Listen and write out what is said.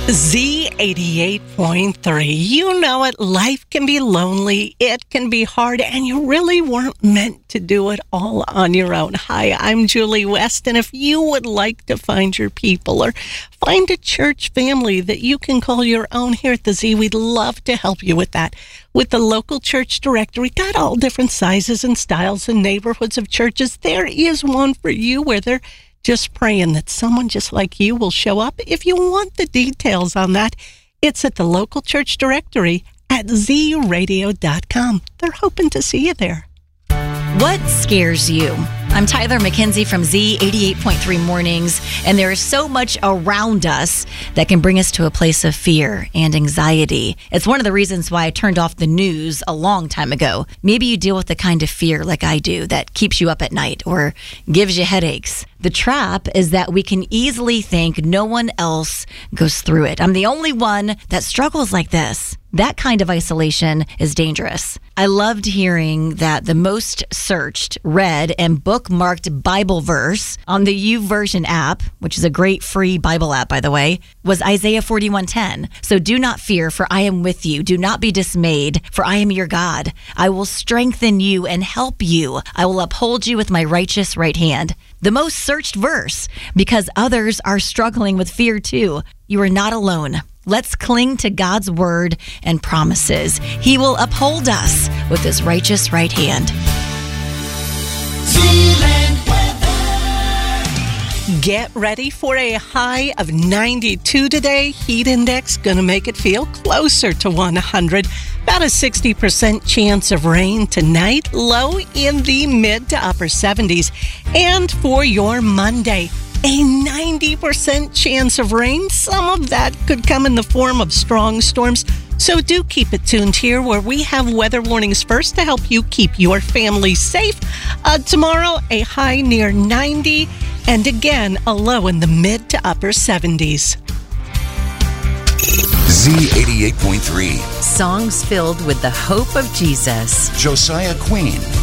Z88.3. You know it. Life can be lonely. It can be hard, and you really weren't meant to do it all on your own. Hi, I'm Julie West, and if you would like to find your people or find a church family that you can call your own here at the Z, we'd love to help you with that. With the local church directory, got all different sizes and styles and neighborhoods of churches. There is one for you where they're just praying that someone just like you will show up. If you want the details on that, it's at the local church directory at zradio.com. They're hoping to see you there. What scares you? I'm Tyler McKenzie from Z88.3 Mornings, and there is so much around us that can bring us to a place of fear and anxiety. It's one of the reasons why I turned off the news a long time ago. Maybe you deal with the kind of fear like I do that keeps you up at night or gives you headaches. The trap is that we can easily think no one else goes through it. I'm the only one that struggles like this. That kind of isolation is dangerous. I loved hearing that the most searched, read, and bookmarked Bible verse on the YouVersion app, which is a great free Bible app, by the way, was Isaiah 41:10. So do not fear, for I am with you. Do not be dismayed, for I am your God. I will strengthen you and help you. I will uphold you with my righteous right hand. The most searched verse, because others are struggling with fear too. You are not alone. Let's cling to God's word and promises. He will uphold us with his righteous right hand. Get ready for a high of 92 today. Heat index going to make it feel closer to 100. About a 60% chance of rain tonight. Low in the mid to upper 70s. And for your Monday, a 90% chance of rain. Some of that could come in the form of strong storms. So do keep it tuned here where we have weather warnings first to help you keep your family safe. Tomorrow, a high near 90 and again, a low in the mid to upper 70s. Z88.3. Songs filled with the hope of Jesus. Josiah Queen.